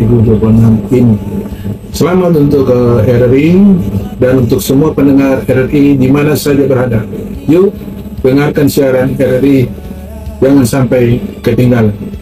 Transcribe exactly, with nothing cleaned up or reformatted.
ribu dua puluh enam ini. Selamat untuk uh, R R I dan untuk semua pendengar R R I di mana saja berada. Yuk dengarkan siaran R R I, jangan sampai ketinggalan.